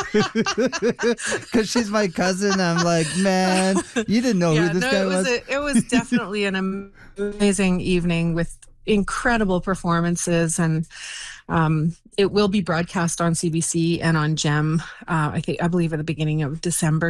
Because she's my cousin. I'm like, man, you didn't know who this guy was. It was definitely an amazing evening with incredible performances, and it will be broadcast on CBC and on GEM. I believe at the beginning of December.